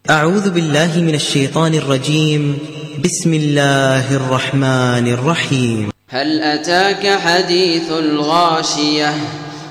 أعوذ بالله من الشيطان الرجيم. بسم الله الرحمن الرحيم. هل أتاك حديث الغاشية